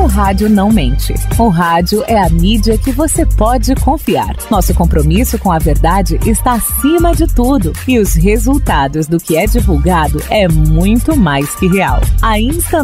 rádio não mente. O rádio é a mídia que você pode confiar. Nosso compromisso com a verdade está acima de tudo. E os resultados do que é divulgado é muito mais que real. A Instant